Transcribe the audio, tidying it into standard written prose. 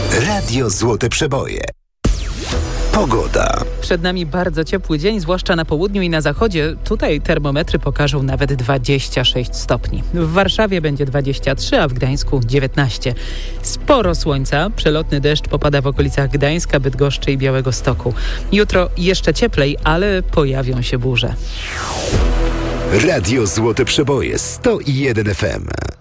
Radio Złote Przeboje. Pogoda. Przed nami bardzo ciepły dzień, zwłaszcza na południu i na zachodzie. Tutaj termometry pokażą nawet 26 stopni. W Warszawie będzie 23, a w Gdańsku 19. Sporo słońca, przelotny deszcz popada w okolicach Gdańska, Bydgoszczy i Białegostoku. Jutro jeszcze cieplej, ale pojawią się burze. Radio Złote Przeboje 101 FM.